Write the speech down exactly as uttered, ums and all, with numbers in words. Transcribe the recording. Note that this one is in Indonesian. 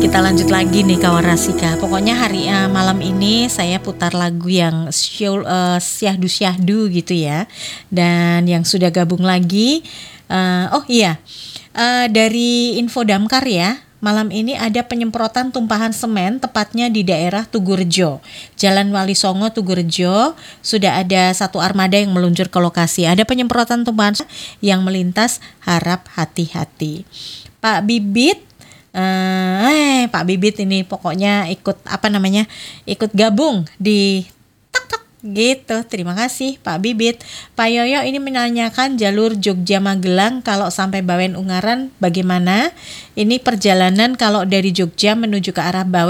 kita lanjut lagi nih kawan Rasika. Pokoknya hari uh, malam ini saya putar lagu yang syul, uh, syahdu-syahdu gitu ya. Dan yang sudah gabung lagi, uh, oh iya, uh, dari Info Damkar ya. Malam ini ada penyemprotan tumpahan semen tepatnya di daerah Tugurejo, Jalan Wali Songo Tugurejo. Sudah ada satu armada yang meluncur ke lokasi. Ada penyemprotan tumpahan yang melintas, harap hati-hati. Pak Bibit, eh Pak Bibit ini pokoknya ikut apa namanya, ikut gabung di gitu. Terima kasih Pak Bibit. Pak Yoyo ini menanyakan jalur Jogja Magelang kalau sampai Bawen Ungaran bagaimana? Ini perjalanan kalau dari Jogja menuju ke arah Bawen